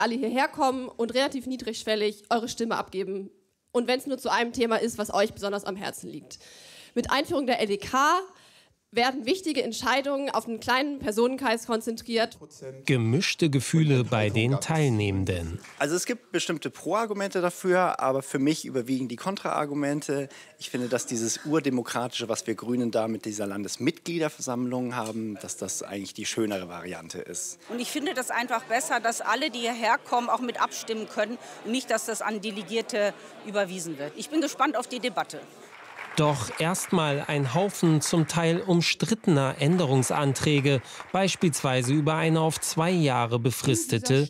alle hierher kommen und relativ niedrigschwellig eure Stimme abgeben. Und wenn es nur zu einem Thema ist, was euch besonders am Herzen liegt. Mit Einführung der LDK werden wichtige Entscheidungen auf einen kleinen Personenkreis konzentriert. Gemischte Gefühle bei den Teilnehmenden. Also es gibt bestimmte Pro-Argumente dafür, aber für mich überwiegen die Kontra-Argumente. Ich finde, dass dieses Urdemokratische, was wir Grünen da mit dieser Landesmitgliederversammlung haben, dass das eigentlich die schönere Variante ist. Und ich finde das einfach besser, dass alle, die hierher kommen, auch mit abstimmen können und nicht, dass das an Delegierte überwiesen wird. Ich bin gespannt auf die Debatte. Doch erstmal ein Haufen zum Teil umstrittener Änderungsanträge, beispielsweise über eine auf 2 Jahre befristete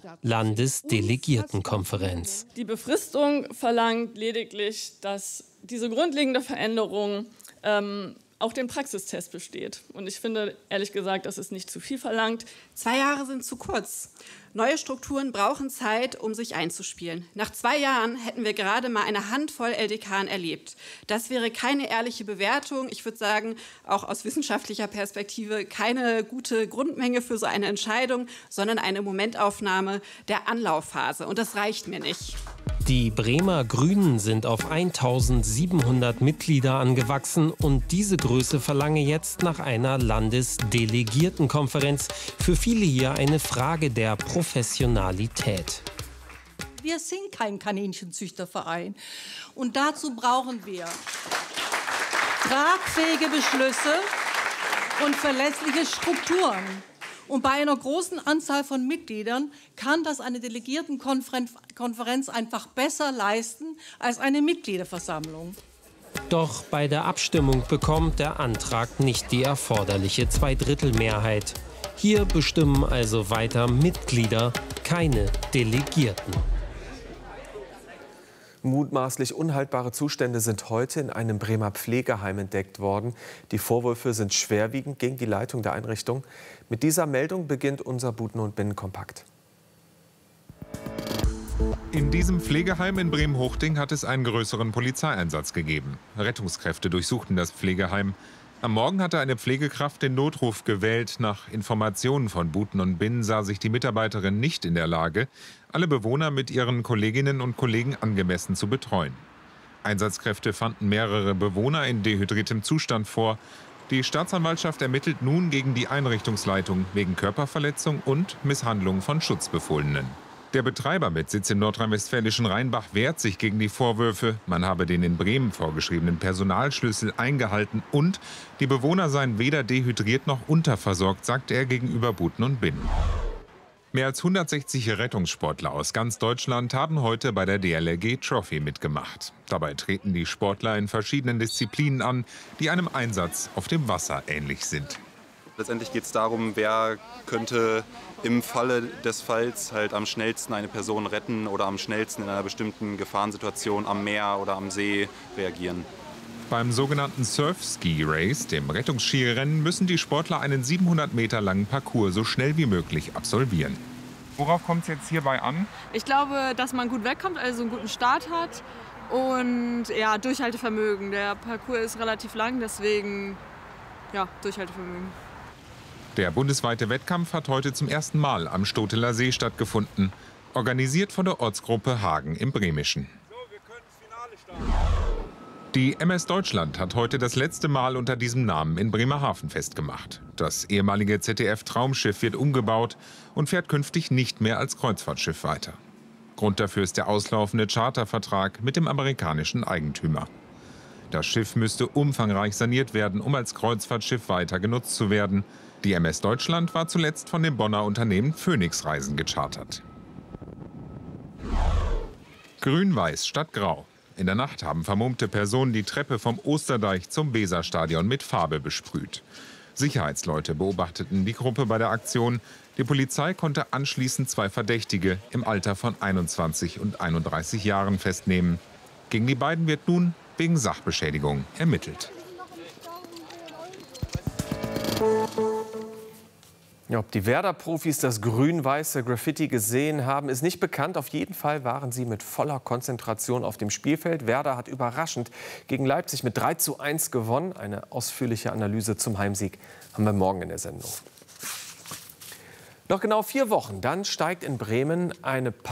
Landesdelegiertenkonferenz. Die Befristung verlangt lediglich, dass diese grundlegende Veränderung auch den Praxistest besteht. Und ich finde, ehrlich gesagt, das ist nicht zu viel verlangt. 2 Jahre sind zu kurz. Neue Strukturen brauchen Zeit, um sich einzuspielen. Nach 2 Jahren hätten wir gerade mal eine Handvoll LDK erlebt. Das wäre keine ehrliche Bewertung. Ich würde sagen, auch aus wissenschaftlicher Perspektive keine gute Grundmenge für so eine Entscheidung, sondern eine Momentaufnahme der Anlaufphase. Und das reicht mir nicht. Die Bremer Grünen sind auf 1700 Mitglieder angewachsen und diese Größe verlange jetzt nach einer Landesdelegiertenkonferenz. Für viele hier eine Frage der Professionalität. Wir sind kein Kaninchenzüchterverein und dazu brauchen wir tragfähige Beschlüsse und verlässliche Strukturen. Und bei einer großen Anzahl von Mitgliedern kann das eine Delegiertenkonferenz einfach besser leisten als eine Mitgliederversammlung. Doch bei der Abstimmung bekommt der Antrag nicht die erforderliche Zweidrittelmehrheit. Hier bestimmen also weiter Mitglieder, keine Delegierten. Mutmaßlich unhaltbare Zustände sind heute in einem Bremer Pflegeheim entdeckt worden. Die Vorwürfe sind schwerwiegend gegen die Leitung der Einrichtung. Mit dieser Meldung beginnt unser Buten- und Binnenkompakt. In diesem Pflegeheim in Bremen-Hochding hat es einen größeren Polizeieinsatz gegeben. Rettungskräfte durchsuchten das Pflegeheim. Am Morgen hatte eine Pflegekraft den Notruf gewählt. Nach Informationen von Buten und Binnen sah sich die Mitarbeiterin nicht in der Lage, alle Bewohner mit ihren Kolleginnen und Kollegen angemessen zu betreuen. Einsatzkräfte fanden mehrere Bewohner in dehydriertem Zustand vor. Die Staatsanwaltschaft ermittelt nun gegen die Einrichtungsleitung wegen Körperverletzung und Misshandlung von Schutzbefohlenen. Der Betreiber mit Sitz im nordrhein-westfälischen Rheinbach wehrt sich gegen die Vorwürfe, man habe den in Bremen vorgeschriebenen Personalschlüssel eingehalten und die Bewohner seien weder dehydriert noch unterversorgt, sagt er gegenüber Buten und Binnen. Mehr als 160 Rettungssportler aus ganz Deutschland haben heute bei der DLRG Trophy mitgemacht. Dabei treten die Sportler in verschiedenen Disziplinen an, die einem Einsatz auf dem Wasser ähnlich sind. Letztendlich geht es darum, wer könnte im Falle des Falls halt am schnellsten eine Person retten oder am schnellsten in einer bestimmten Gefahrensituation am Meer oder am See reagieren. Beim sogenannten Surf-Ski-Race, dem Rettungsskirennen, müssen die Sportler einen 700 Meter langen Parcours so schnell wie möglich absolvieren. Worauf kommt es jetzt hierbei an? Ich glaube, dass man gut wegkommt, also einen guten Start hat und ja, Durchhaltevermögen. Der Parcours ist relativ lang, deswegen ja, Durchhaltevermögen. Der bundesweite Wettkampf hat heute zum ersten Mal am Stoteler See stattgefunden, organisiert von der Ortsgruppe Hagen im Bremischen. Die MS Deutschland hat heute das letzte Mal unter diesem Namen in Bremerhaven festgemacht. Das ehemalige ZDF-Traumschiff wird umgebaut und fährt künftig nicht mehr als Kreuzfahrtschiff weiter. Grund dafür ist der auslaufende Chartervertrag mit dem amerikanischen Eigentümer. Das Schiff müsste umfangreich saniert werden, um als Kreuzfahrtschiff weiter genutzt zu werden. Die MS Deutschland war zuletzt von dem Bonner Unternehmen Phoenix Reisen gechartert. Grün-Weiß statt Grau. In der Nacht haben vermummte Personen die Treppe vom Osterdeich zum Weserstadion mit Farbe besprüht. Sicherheitsleute beobachteten die Gruppe bei der Aktion. Die Polizei konnte anschließend 2 Verdächtige im Alter von 21 und 31 Jahren festnehmen. Gegen die beiden wird nun wegen Sachbeschädigung ermittelt. Ja, ob die Werder-Profis das grün-weiße Graffiti gesehen haben, ist nicht bekannt. Auf jeden Fall waren sie mit voller Konzentration auf dem Spielfeld. Werder hat überraschend gegen Leipzig mit 3:1 gewonnen. Eine ausführliche Analyse zum Heimsieg haben wir morgen in der Sendung. Noch genau 4 Wochen, dann steigt in Bremen eine